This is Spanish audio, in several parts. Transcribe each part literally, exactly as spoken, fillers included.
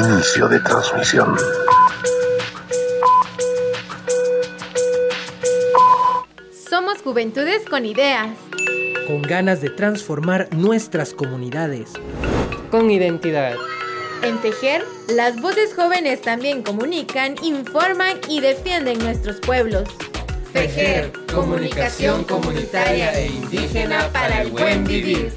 Inicio de transmisión. Somos juventudes con ideas. Con ganas de transformar nuestras comunidades. Con identidad. En Tejer, las voces jóvenes también comunican, informan y defienden nuestros pueblos. Tejer, comunicación comunitaria e indígena para el buen vivir.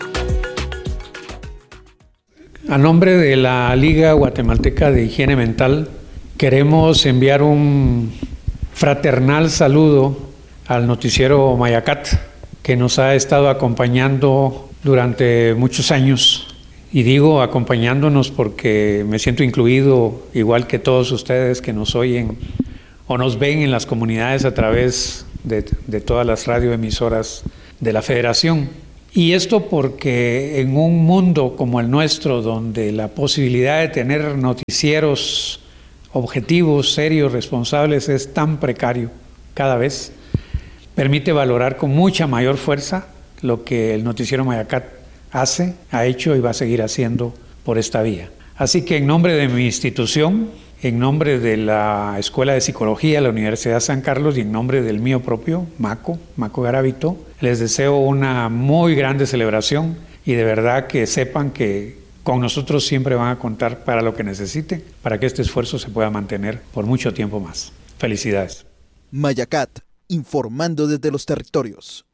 A nombre de la Liga Guatemalteca de Higiene Mental, queremos enviar un fraternal saludo al noticiero Mayacat, que nos ha estado acompañando durante muchos años. Y digo acompañándonos porque me siento incluido, igual que todos ustedes que nos oyen o nos ven en las comunidades a través de, de todas las radioemisoras de la Federación. Y esto porque en un mundo como el nuestro, donde la posibilidad de tener noticieros objetivos, serios, responsables, es tan precario cada vez, permite valorar con mucha mayor fuerza lo que el noticiero Mayacat hace, ha hecho y va a seguir haciendo por esta vía. Así que en nombre de mi institución, en nombre de la Escuela de Psicología de la Universidad San Carlos y en nombre del mío propio, Maco, Maco Garavito, les deseo una muy grande celebración y de verdad que sepan que con nosotros siempre van a contar para lo que necesiten, para que este esfuerzo se pueda mantener por mucho tiempo más. Felicidades. Mayacat, informando desde los territorios.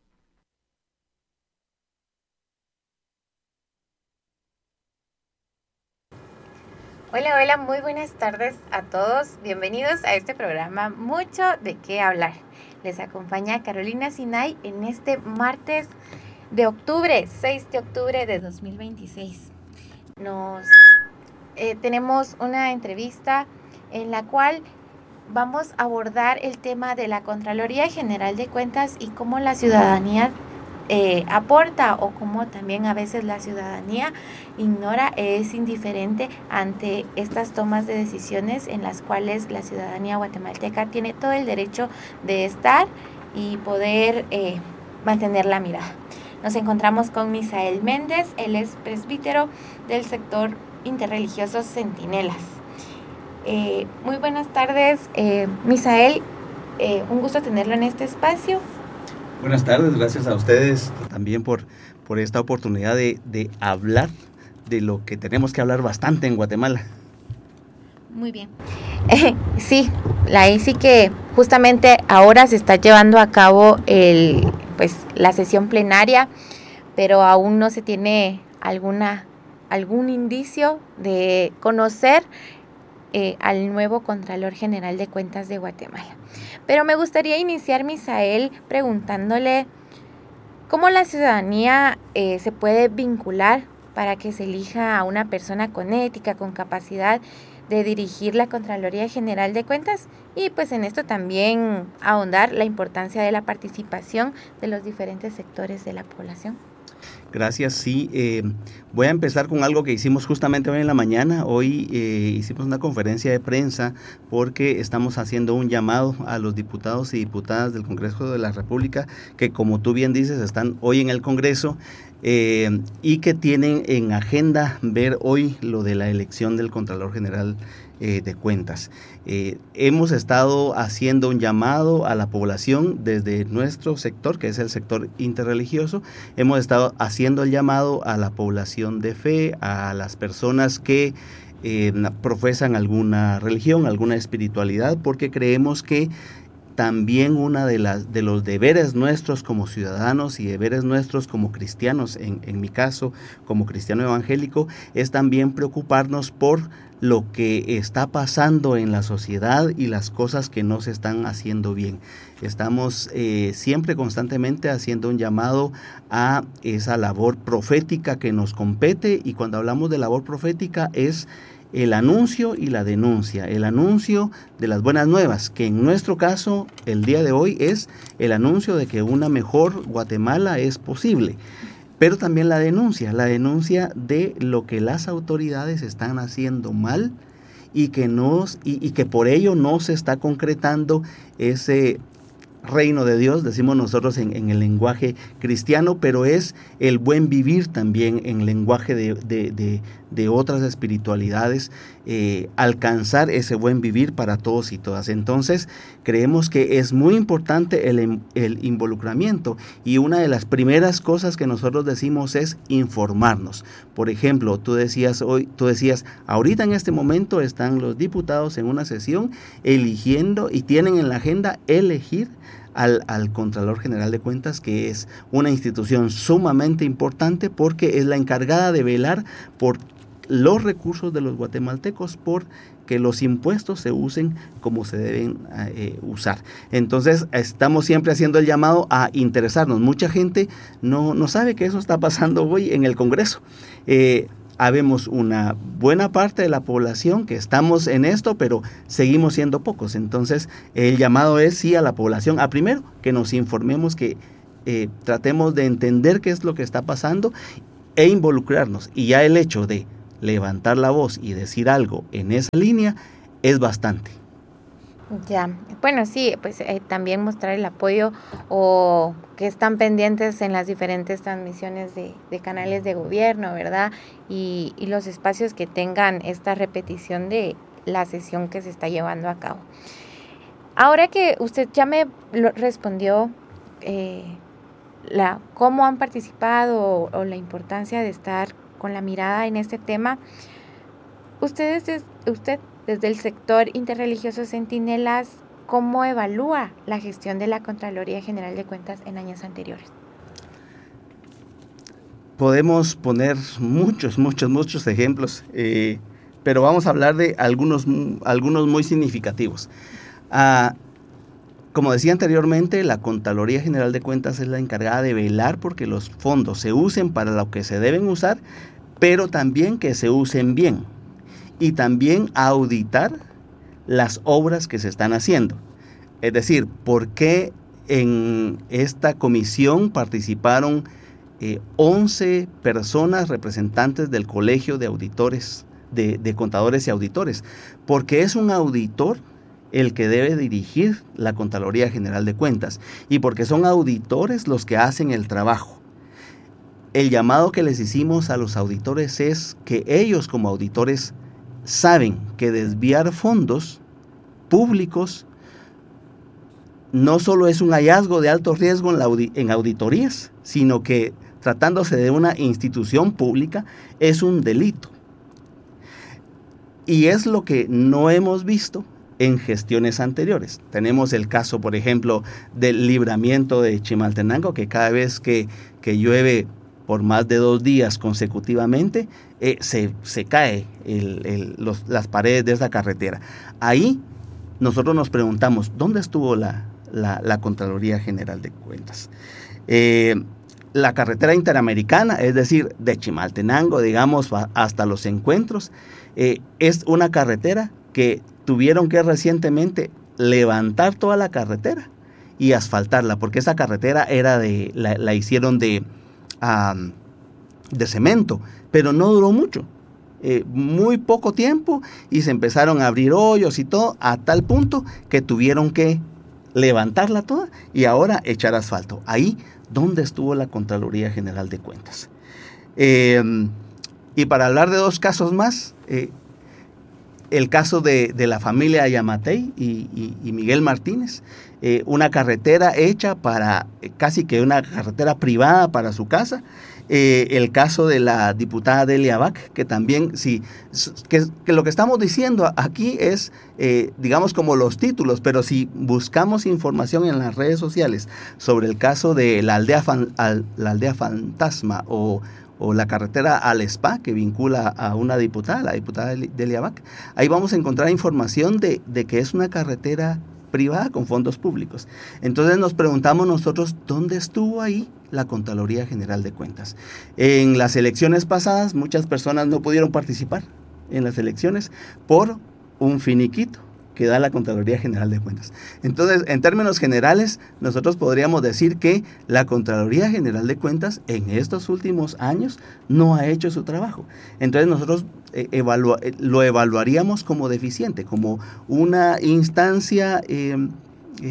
Hola, hola, muy buenas tardes a todos. Bienvenidos a este programa Mucho de qué hablar. Les acompaña Carolina Sinay en este martes de octubre, seis de octubre de dos mil veintiséis. Nos eh, tenemos una entrevista en la cual vamos a abordar el tema de la Contraloría General de Cuentas y cómo la ciudadanía Eh, aporta o como también a veces la ciudadanía ignora, es indiferente ante estas tomas de decisiones en las cuales la ciudadanía guatemalteca tiene todo el derecho de estar y poder eh, mantener la mirada. Nos encontramos con Misael Méndez, él es presbítero del sector interreligioso Centinelas. Eh, muy buenas tardes, eh, Misael, eh, un gusto tenerlo en este espacio. Buenas tardes, gracias a ustedes también por, por esta oportunidad de, de hablar de lo que tenemos que hablar bastante en Guatemala. Muy bien. Eh, sí, la sí que justamente ahora se está llevando a cabo el, pues, la sesión plenaria, pero aún no se tiene alguna, algún indicio de conocer eh, al nuevo Contralor General de Cuentas de Guatemala. Pero me gustaría iniciar, Misael, preguntándole cómo la ciudadanía eh, se puede vincular para que se elija a una persona con ética, con capacidad de dirigir la Contraloría General de Cuentas y pues en esto también ahondar la importancia de la participación de los diferentes sectores de la población. Gracias, sí. Eh, voy a empezar con algo que hicimos justamente hoy en la mañana. Hoy eh, hicimos una conferencia de prensa porque estamos haciendo un llamado a los diputados y diputadas del Congreso de la República que, como tú bien dices, están hoy en el Congreso eh, y que tienen en agenda ver hoy lo de la elección del Contralor General eh, de Cuentas. Eh, hemos estado haciendo un llamado a la población desde nuestro sector, que es el sector interreligioso. Hemos estado haciendo el llamado a la población de fe, a las personas que eh, profesan alguna religión, alguna espiritualidad, porque creemos que también una de las de los deberes nuestros como ciudadanos y deberes nuestros como cristianos, en, en mi caso como cristiano evangélico, es también preocuparnos por lo que está pasando en la sociedad y las cosas que no se están haciendo bien. Estamos eh, siempre constantemente haciendo un llamado a esa labor profética que nos compete, y cuando hablamos de labor profética es el anuncio y la denuncia, el anuncio de las buenas nuevas, que en nuestro caso el día de hoy es el anuncio de que una mejor Guatemala es posible, pero también la denuncia, la denuncia de lo que las autoridades están haciendo mal y que, nos, y, y que por ello no se está concretando ese reino de Dios, decimos nosotros en, en el lenguaje cristiano, pero es el buen vivir también en lenguaje de, de, de, de otras espiritualidades, eh, alcanzar ese buen vivir para todos y todas. Entonces, creemos que es muy importante el, el involucramiento, y una de las primeras cosas que nosotros decimos es informarnos. Por ejemplo, tú decías hoy, tú decías, ahorita en este momento están los diputados en una sesión eligiendo y tienen en la agenda elegir Al, al Contralor General de Cuentas, que es una institución sumamente importante porque es la encargada de velar por los recursos de los guatemaltecos, por que los impuestos se usen como se deben eh, usar. Entonces estamos siempre haciendo el llamado a interesarnos. Mucha gente no, no sabe que eso está pasando hoy en el Congreso. Eh, Habemos una buena parte de la población que estamos en esto, pero seguimos siendo pocos. Entonces, el llamado es sí a la población, a primero que nos informemos, que eh, tratemos de entender qué es lo que está pasando e involucrarnos. Y ya el hecho de levantar la voz y decir algo en esa línea es bastante. Ya, bueno, sí, pues eh, también mostrar el apoyo o que están pendientes en las diferentes transmisiones de, de canales de gobierno, ¿verdad? Y, y los espacios que tengan esta repetición de la sesión que se está llevando a cabo. Ahora que usted ya me lo respondió eh, la cómo han participado o, o la importancia de estar con la mirada en este tema, ustedes, usted desde el sector interreligioso Centinelas, ¿cómo evalúa la gestión de la Contraloría General de Cuentas en años anteriores? Podemos poner muchos, muchos, muchos ejemplos, eh, pero vamos a hablar de algunos, algunos muy significativos. Ah, como decía anteriormente, la Contraloría General de Cuentas es la encargada de velar porque los fondos se usen para lo que se deben usar, pero también que se usen bien. Y también auditar las obras que se están haciendo. Es decir, ¿por qué en esta comisión participaron eh, once personas representantes del Colegio de Auditores, de, de Contadores y Auditores? Porque es un auditor el que debe dirigir la Contraloría General de Cuentas, y porque son auditores los que hacen el trabajo. El llamado que les hicimos a los auditores es que ellos como auditores saben que desviar fondos públicos no solo es un hallazgo de alto riesgo en, la audi- en auditorías, sino que tratándose de una institución pública es un delito. Y es lo que no hemos visto en gestiones anteriores. Tenemos el caso, por ejemplo, del libramiento de Chimaltenango, que cada vez que, que llueve por más de dos días consecutivamente, eh, se, se cae el, el, los, las paredes de esa carretera. Ahí nosotros nos preguntamos, ¿dónde estuvo la, la, la Contraloría General de Cuentas? Eh, la carretera interamericana, es decir, de Chimaltenango, digamos, hasta Los Encuentros, eh, es una carretera que tuvieron que recientemente levantar toda la carretera y asfaltarla, porque esa carretera era de, la, la hicieron de... Um, de cemento, pero no duró mucho, eh, muy poco tiempo, y se empezaron a abrir hoyos y todo, a tal punto que tuvieron que levantarla toda y ahora echar asfalto. Ahí donde estuvo la Contraloría General de Cuentas. Eh, y para hablar de dos casos más, eh, el caso de, de la familia Yamatei y, y, y Miguel Martínez, eh, una carretera hecha para, eh, casi que una carretera privada para su casa. Eh, el caso de la diputada Delia Bac, que también, sí, que, que lo que estamos diciendo aquí es, eh, digamos, como los títulos, pero si buscamos información en las redes sociales sobre el caso de la aldea, fan, al, la aldea fantasma o, o la carretera al spa que vincula a una diputada, la diputada Delia Bac, ahí vamos a encontrar información de, de que es una carretera privada con fondos públicos. Entonces nos preguntamos nosotros, ¿dónde estuvo ahí la Contraloría General de Cuentas? En las elecciones pasadas muchas personas no pudieron participar en las elecciones por un finiquito que da la Contraloría General de Cuentas. Entonces, en términos generales, nosotros podríamos decir que la Contraloría General de Cuentas en estos últimos años no ha hecho su trabajo. Entonces, nosotros eh, evalua- lo evaluaríamos como deficiente, como una instancia eh, eh,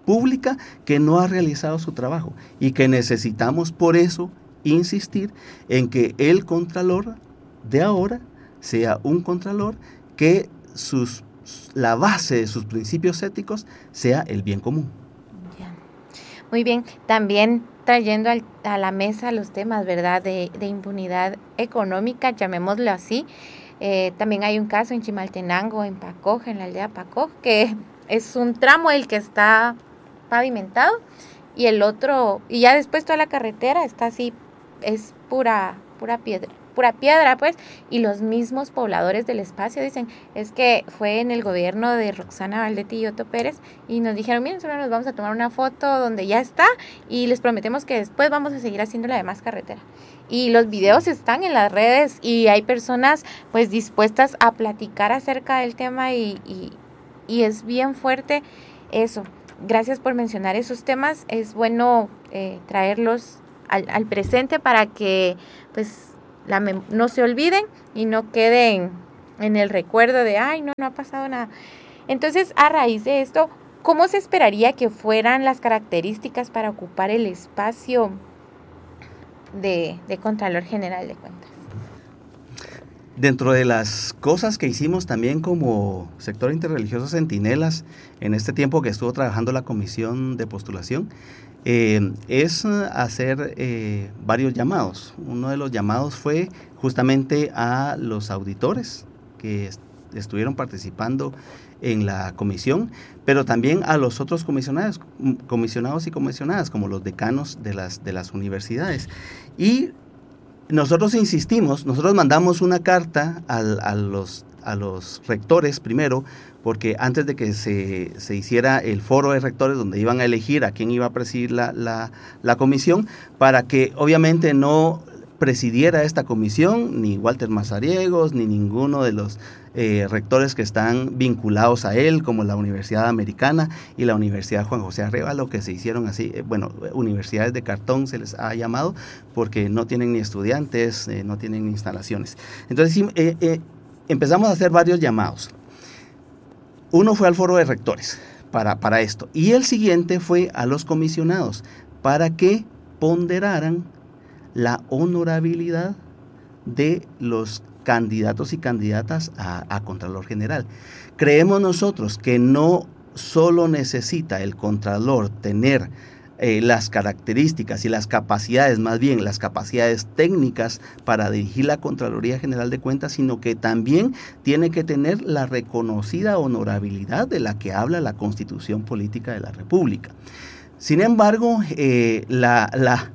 pública que no ha realizado su trabajo y que necesitamos por eso insistir en que el contralor de ahora sea un contralor que sus, la base de sus principios éticos sea el bien común. Ya. Muy bien, también trayendo al, a la mesa los temas, ¿verdad?, de, de impunidad económica, llamémoslo así. Eh, también hay un caso en Chimaltenango, en Pacoj, en la aldea Pacoj, que es un tramo el que está pavimentado y el otro, y ya después toda la carretera está así, es pura, pura piedra. pura piedra, pues, y los mismos pobladores del espacio dicen, es que fue en el gobierno de Roxana Valdetti y Otto Pérez, y nos dijeron, miren, solo nos vamos a tomar una foto donde ya está, y les prometemos que después vamos a seguir haciendo la demás carretera. Y los videos están en las redes, y hay personas, pues, dispuestas a platicar acerca del tema, y, y, y es bien fuerte eso. Gracias por mencionar esos temas, es bueno eh, traerlos al, al presente para que, pues, La mem- no se olviden y no queden en el recuerdo de, ay, no, no ha pasado nada. Entonces, a raíz de esto, ¿cómo se esperaría que fueran las características para ocupar el espacio de, de Contralor General de Cuentas? Dentro de las cosas que hicimos también como sector interreligioso Centinelas, en este tiempo que estuvo trabajando la comisión de postulación, Eh, es hacer eh, varios llamados. Uno de los llamados fue justamente a los auditores que est- estuvieron participando en la comisión, pero también a los otros comisionados, comisionados y comisionadas, como los decanos de las, de las universidades. Y nosotros insistimos, nosotros mandamos una carta al, a, los, a los rectores primero, porque antes de que se, se hiciera el foro de rectores donde iban a elegir a quién iba a presidir la, la, la comisión, para que obviamente no presidiera esta comisión ni Walter Mazariegos, ni ninguno de los eh, rectores que están vinculados a él, como la Universidad Americana y la Universidad Juan José Arévalo, que se hicieron así, eh, bueno, universidades de cartón se les ha llamado, porque no tienen ni estudiantes, eh, no tienen instalaciones. Entonces sí, eh, eh, empezamos a hacer varios llamados. Uno fue al foro de rectores para, para esto, y el siguiente fue a los comisionados para que ponderaran la honorabilidad de los candidatos y candidatas a, a Contralor General. Creemos nosotros que no solo necesita el Contralor tener eh, las características y las capacidades, más bien las capacidades técnicas para dirigir la Contraloría General de Cuentas, sino que también tiene que tener la reconocida honorabilidad de la que habla la Constitución Política de la República. Sin embargo, eh, la, la,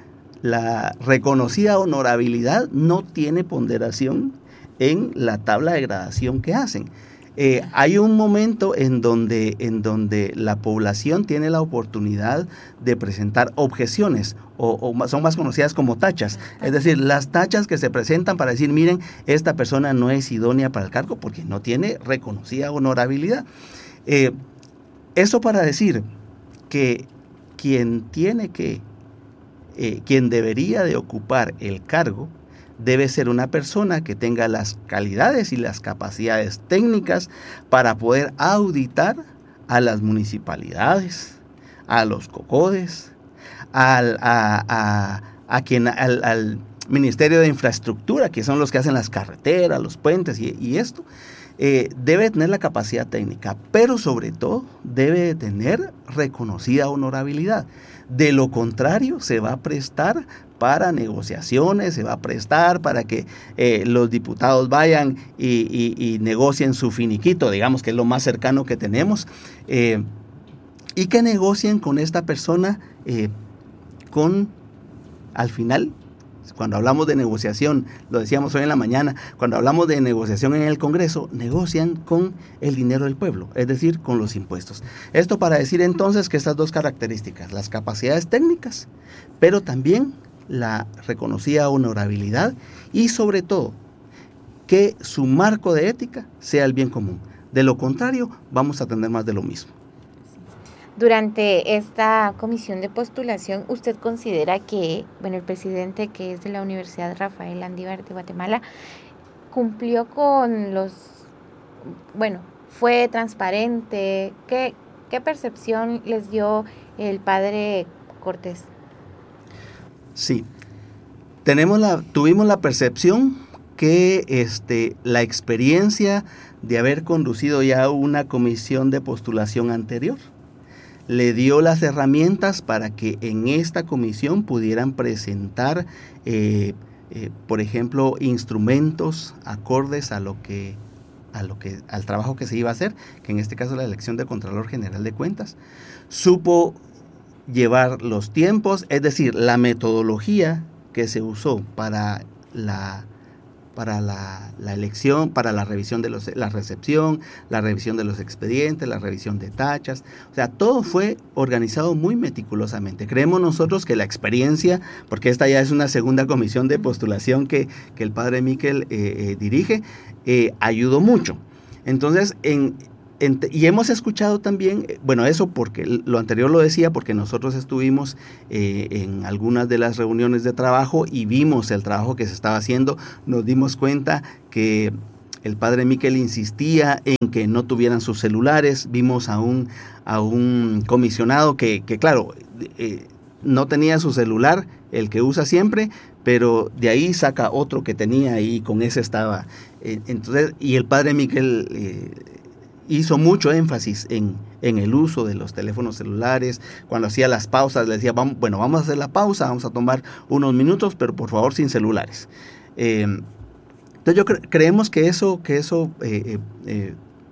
la reconocida honorabilidad no tiene ponderación en la tabla de gradación que hacen. Eh, hay un momento en donde, en donde la población tiene la oportunidad de presentar objeciones, o, o son más conocidas como tachas. Es decir, las tachas que se presentan para decir, miren, esta persona no es idónea para el cargo porque no tiene reconocida honorabilidad. Eh, eso para decir que quien tiene que, eh, quien debería de ocupar el cargo, debe ser una persona que tenga las calidades y las capacidades técnicas para poder auditar a las municipalidades, a los COCODES, al, a, a, a quien, al, al Ministerio de Infraestructura, que son los que hacen las carreteras, los puentes y, y esto. Eh, debe tener la capacidad técnica, pero sobre todo debe tener reconocida honorabilidad. De lo contrario, se va a prestar para negociaciones, se va a prestar para que eh, los diputados vayan y, y, y negocien su finiquito, digamos que es lo más cercano que tenemos, eh, y que negocien con esta persona eh, con, al final, cuando hablamos de negociación, lo decíamos hoy en la mañana, cuando hablamos de negociación en el Congreso, negocian con el dinero del pueblo, es decir, con los impuestos. Esto para decir entonces que estas dos características, las capacidades técnicas, pero también la reconocida honorabilidad y sobre todo que su marco de ética sea el bien común. De lo contrario, vamos a tener más de lo mismo. Durante esta comisión de postulación, ¿usted considera que, bueno, el presidente, que es de la Universidad Rafael Landívar de Guatemala, cumplió con los, bueno, fue transparente? ¿Qué, ¿Qué percepción les dio el padre Cortés? Sí, tenemos la, tuvimos la percepción que este, la experiencia de haber conducido ya una comisión de postulación anterior le dio las herramientas para que en esta comisión pudieran presentar, eh, eh, por ejemplo, instrumentos acordes a lo que, a lo que, al trabajo que se iba a hacer, que en este caso la elección de Contralor General de Cuentas. Supo llevar los tiempos, es decir, la metodología que se usó para la para la, la elección, para la revisión de los, la recepción, la revisión de los expedientes, la revisión de tachas, o sea, todo fue organizado muy meticulosamente. Creemos nosotros que la experiencia, porque esta ya es una segunda comisión de postulación que, que el padre Miquel eh, eh, dirige, eh, ayudó mucho. Entonces, en y hemos escuchado también, bueno, eso porque lo anterior lo decía porque nosotros estuvimos eh, en algunas de las reuniones de trabajo y vimos el trabajo que se estaba haciendo, nos dimos cuenta que el padre Miquel insistía en que no tuvieran sus celulares, vimos a un, a un comisionado que, que claro, eh, no tenía su celular, el que usa siempre, pero de ahí saca otro que tenía y con ese estaba. Eh, entonces, y el padre Miquel eh, hizo mucho énfasis en, en el uso de los teléfonos celulares. Cuando hacía las pausas le decía, vamos, bueno, vamos a hacer la pausa, vamos a tomar unos minutos, pero por favor sin celulares. Eh, entonces yo cre- creemos que eso, que eso, eh, eh,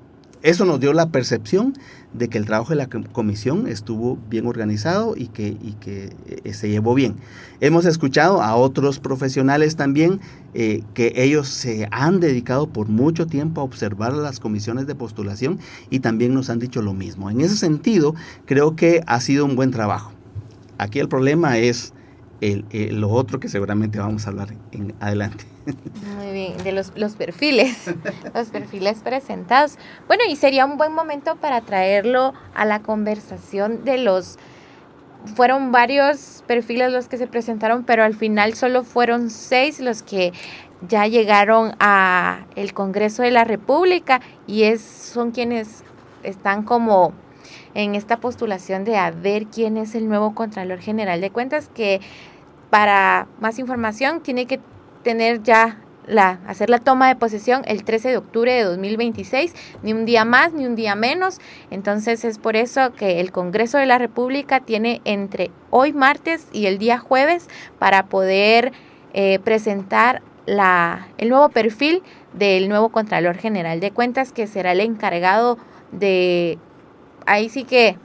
eso nos dio la percepción de que el trabajo de la comisión estuvo bien organizado y que, y que eh, se llevó bien. Hemos escuchado a otros profesionales también eh, que ellos se han dedicado por mucho tiempo a observar las comisiones de postulación y también nos han dicho lo mismo. En ese sentido, creo que ha sido un buen trabajo. Aquí el problema es el, el, lo otro que seguramente vamos a hablar en adelante. Muy bien, de los, los perfiles, los perfiles presentados. Bueno, y sería un buen momento para traerlo a la conversación de los, fueron varios perfiles los que se presentaron, pero al final solo fueron seis los que ya llegaron a el Congreso de la República y es, son quienes están como en esta postulación de a ver quién es el nuevo Contralor General de Cuentas, que para más información tiene que tener ya la, hacer la toma de posesión el trece de octubre de dos mil veintiséis, ni un día más ni un día menos. Entonces es por eso que el Congreso de la República tiene entre hoy martes y el día jueves para poder eh, presentar la, el nuevo perfil del nuevo Contralor General de Cuentas, que será el encargado de, ahí sí que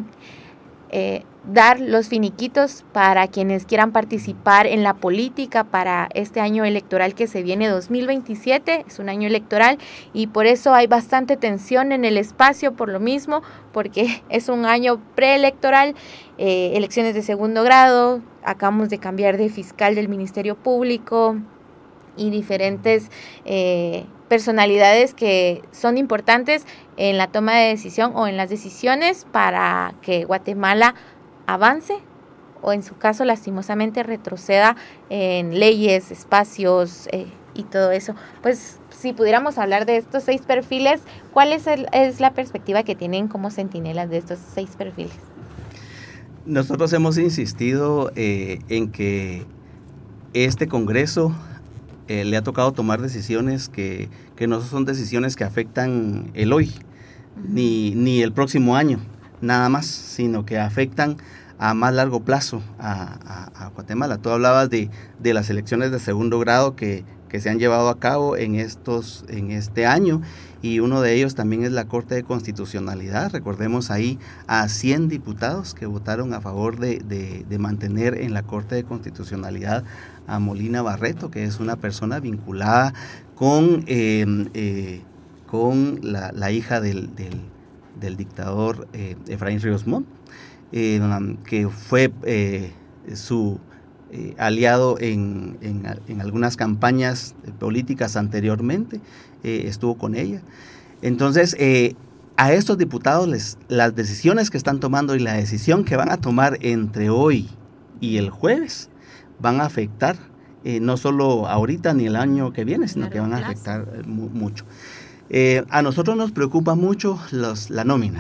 eh, dar los finiquitos para quienes quieran participar en la política para este año electoral que se viene dos mil veintisiete, es un año electoral y por eso hay bastante tensión en el espacio, por lo mismo, porque es un año preelectoral, eh, elecciones de segundo grado, acabamos de cambiar de fiscal del Ministerio Público y diferentes eh, personalidades que son importantes en la toma de decisión o en las decisiones para que Guatemala avance o en su caso lastimosamente retroceda en leyes, espacios eh, y todo eso. Pues si pudiéramos hablar de estos seis perfiles, ¿cuál es, el, es la perspectiva que tienen como centinelas de estos seis perfiles? Nosotros hemos insistido eh, en que este Congreso eh, le ha tocado tomar decisiones que, que no son decisiones que afectan el hoy, uh-huh. ni, ni el próximo año, nada más, sino que afectan a más largo plazo a, a, a Guatemala. Tú hablabas de, de las elecciones de segundo grado que, que se han llevado a cabo en, estos, en este año y uno de ellos también es la Corte de Constitucionalidad. Recordemos ahí a cien diputados que votaron a favor de, de, de mantener en la Corte de Constitucionalidad a Molina Barreto, que es una persona vinculada con, eh, eh, con la, la hija del, del, del dictador eh, Efraín Ríos Montt. Eh, que fue eh, su eh, aliado en, en, en algunas campañas políticas anteriormente, eh, estuvo con ella. Entonces, eh, a estos diputados les, las decisiones que están tomando y la decisión que van a tomar entre hoy y el jueves van a afectar eh, no solo ahorita ni el año que viene, sino que van a afectar mu- mucho. Eh, a nosotros nos preocupa mucho los, la nómina.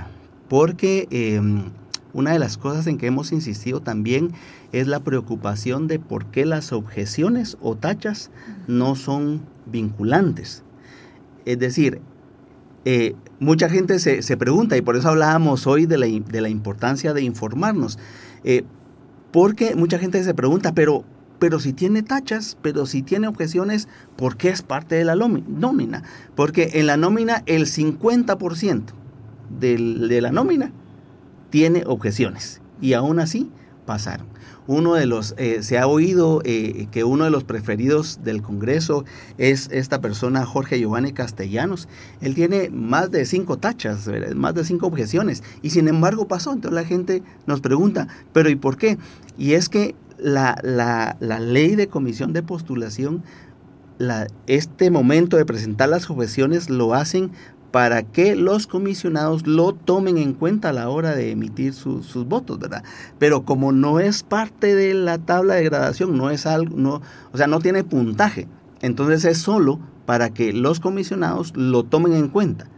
porque eh, una de las cosas en que hemos insistido también es la preocupación de por qué las objeciones o tachas no son vinculantes. Es decir, eh, mucha gente se, se pregunta, y por eso hablábamos hoy de la, de la importancia de informarnos, eh, porque mucha gente se pregunta, pero, pero si tiene tachas, pero si tiene objeciones, ¿por qué es parte de la nómina? Porque en la nómina el cincuenta por ciento del, de la nómina tiene objeciones, y aún así pasaron. Uno de los, eh, se ha oído eh, que uno de los preferidos del Congreso es esta persona, Jorge Giovanni Castellanos. Él tiene más de cinco tachas, ¿verdad? Más de cinco objeciones, y sin embargo pasó. Entonces la gente nos pregunta, ¿pero y por qué? Y es que la, la, la ley de comisión de postulación, la, este momento de presentar las objeciones lo hacen para que los comisionados lo tomen en cuenta a la hora de emitir su, sus votos, ¿verdad? Pero como no es parte de la tabla de gradación, no es algo, no, o sea, no tiene puntaje, entonces es solo para que los comisionados lo tomen en cuenta.